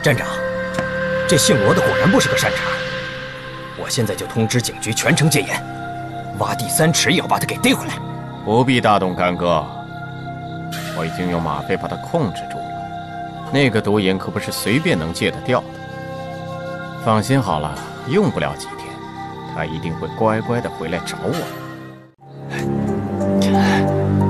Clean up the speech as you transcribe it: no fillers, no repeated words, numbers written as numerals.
站长，这姓罗的果然不是个善茬。我现在就通知警局全城戒严，挖地3尺也要把他给逮回来。 不必大动干戈，我已经用吗啡把他控制住了。那个毒瘾可不是随便能戒得掉的。放心好了，用不了几天，他一定会乖乖的回来找我。